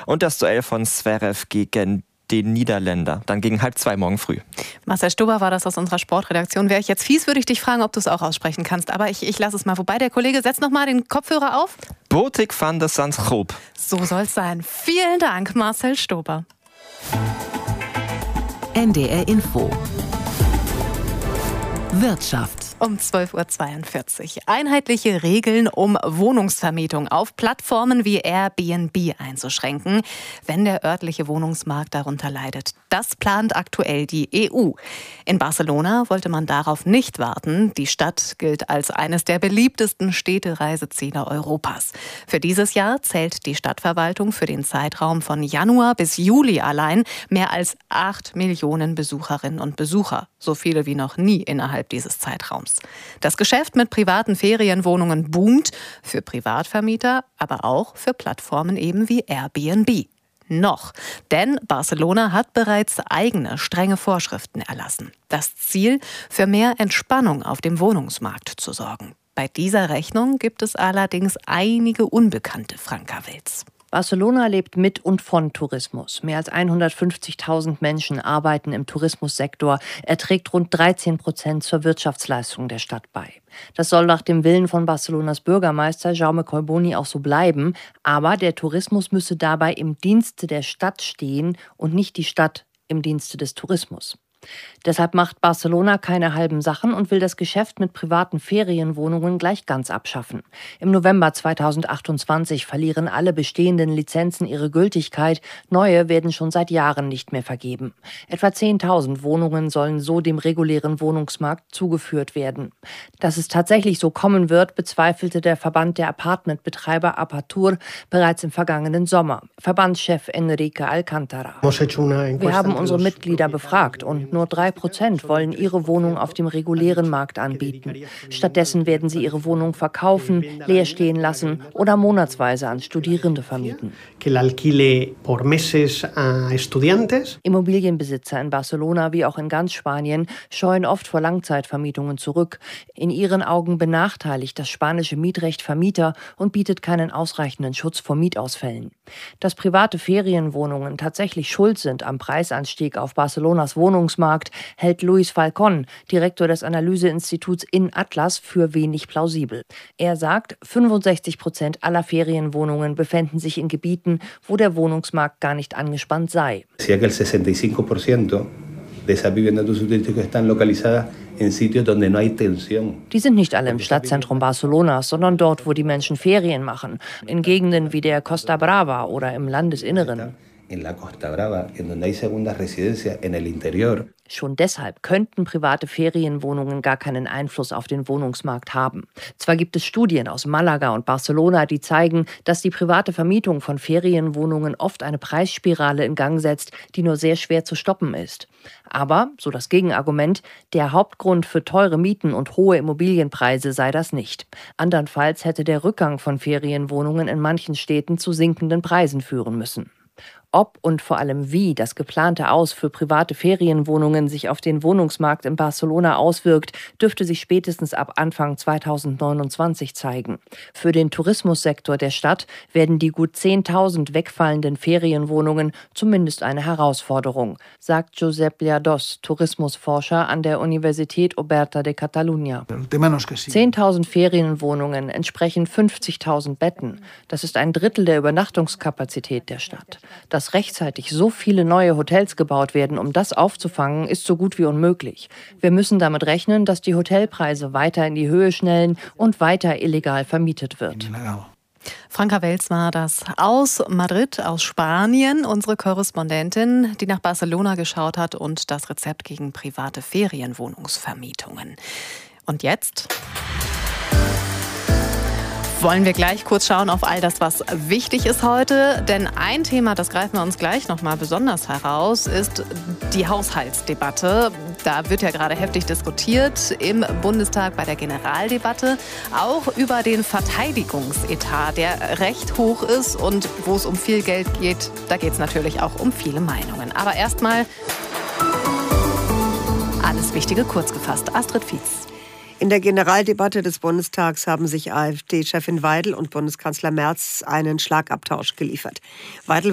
und das Duell von Zverev gegen den Niederländer, dann gegen 1:30 morgen früh. Marcel Stober war das aus unserer Sportredaktion. Wäre ich jetzt fies, würde ich dich fragen, ob du es auch aussprechen kannst. Aber ich lasse es mal. Wobei, der Kollege setzt noch mal den Kopfhörer auf. Botik van de Zandschroop. So soll es sein. Vielen Dank, Marcel Stober. NDR Info. Wirtschaft. Um 12:42 Uhr. Einheitliche Regeln, um Wohnungsvermietung auf Plattformen wie Airbnb einzuschränken, wenn der örtliche Wohnungsmarkt darunter leidet. Das plant aktuell die EU. In Barcelona wollte man darauf nicht warten. Die Stadt gilt als eines der beliebtesten Städtereiseziele Europas. Für dieses Jahr zählt die Stadtverwaltung für den Zeitraum von Januar bis Juli allein mehr als 8 Millionen Besucherinnen und Besucher. So viele wie noch nie innerhalb dieses Zeitraums. Das Geschäft mit privaten Ferienwohnungen boomt, für Privatvermieter, aber auch für Plattformen eben wie Airbnb. Noch. Denn Barcelona hat bereits eigene strenge Vorschriften erlassen. Das Ziel, für mehr Entspannung auf dem Wohnungsmarkt zu sorgen. Bei dieser Rechnung gibt es allerdings einige Unbekannte, Franka Welz. Barcelona lebt mit und von Tourismus. Mehr als 150.000 Menschen arbeiten im Tourismussektor. Er trägt rund 13% zur Wirtschaftsleistung der Stadt bei. Das soll nach dem Willen von Barcelonas Bürgermeister Jaume Collboni auch so bleiben. Aber der Tourismus müsse dabei im Dienste der Stadt stehen und nicht die Stadt im Dienste des Tourismus. Deshalb macht Barcelona keine halben Sachen und will das Geschäft mit privaten Ferienwohnungen gleich ganz abschaffen. Im November 2028 verlieren alle bestehenden Lizenzen ihre Gültigkeit. Neue werden schon seit Jahren nicht mehr vergeben. Etwa 10.000 Wohnungen sollen so dem regulären Wohnungsmarkt zugeführt werden. Dass es tatsächlich so kommen wird, bezweifelte der Verband der Apartmentbetreiber Apatur bereits im vergangenen Sommer. Verbandschef Enrique Alcántara. Wir haben unsere Mitglieder befragt und nur 3% wollen ihre Wohnung auf dem regulären Markt anbieten. Stattdessen werden sie ihre Wohnung verkaufen, leer stehen lassen oder monatsweise an Studierende vermieten. Immobilienbesitzer in Barcelona wie auch in ganz Spanien scheuen oft vor Langzeitvermietungen zurück. In ihren Augen benachteiligt das spanische Mietrecht Vermieter und bietet keinen ausreichenden Schutz vor Mietausfällen. Dass private Ferienwohnungen tatsächlich schuld sind am Preisanstieg auf Barcelonas Wohnungsmarkt, hält Luis Falcón, Direktor des Analyseinstituts InAtlas, für wenig plausibel. Er sagt, 65% aller Ferienwohnungen befänden sich in Gebieten, wo der Wohnungsmarkt gar nicht angespannt sei. Die sind nicht alle im Stadtzentrum Barcelonas, sondern dort, wo die Menschen Ferien machen, in Gegenden wie der Costa Brava oder im Landesinneren. Schon deshalb könnten private Ferienwohnungen gar keinen Einfluss auf den Wohnungsmarkt haben. Zwar gibt es Studien aus Malaga und Barcelona, die zeigen, dass die private Vermietung von Ferienwohnungen oft eine Preisspirale in Gang setzt, die nur sehr schwer zu stoppen ist. Aber, so das Gegenargument, der Hauptgrund für teure Mieten und hohe Immobilienpreise sei das nicht. Andernfalls hätte der Rückgang von Ferienwohnungen in manchen Städten zu sinkenden Preisen führen müssen. Ob und vor allem wie das geplante Aus für private Ferienwohnungen sich auf den Wohnungsmarkt in Barcelona auswirkt, dürfte sich spätestens ab Anfang 2029 zeigen. Für den Tourismussektor der Stadt werden die gut 10.000 wegfallenden Ferienwohnungen zumindest eine Herausforderung, sagt Josep Llados, Tourismusforscher an der Universität Oberta de Catalunya. 10.000 Ferienwohnungen entsprechen 50.000 Betten. Das ist ein Drittel der Übernachtungskapazität der Stadt. Dass rechtzeitig so viele neue Hotels gebaut werden, um das aufzufangen, ist so gut wie unmöglich. Wir müssen damit rechnen, dass die Hotelpreise weiter in die Höhe schnellen und weiter illegal vermietet wird. Franka Welz war das aus Madrid, aus Spanien, unsere Korrespondentin, die nach Barcelona geschaut hat und das Rezept gegen private Ferienwohnungsvermietungen. Und jetzt wollen wir gleich kurz schauen auf all das, was wichtig ist heute. Denn ein Thema, das greifen wir uns gleich nochmal besonders heraus, ist die Haushaltsdebatte. Da wird ja gerade heftig diskutiert im Bundestag bei der Generaldebatte. Auch über den Verteidigungsetat, der recht hoch ist und wo es um viel Geld geht. Da geht es natürlich auch um viele Meinungen. Aber erstmal alles Wichtige kurz gefasst. Astrid Fietz. In der Generaldebatte des Bundestags haben sich AfD-Chefin Weidel und Bundeskanzler Merz einen Schlagabtausch geliefert. Weidel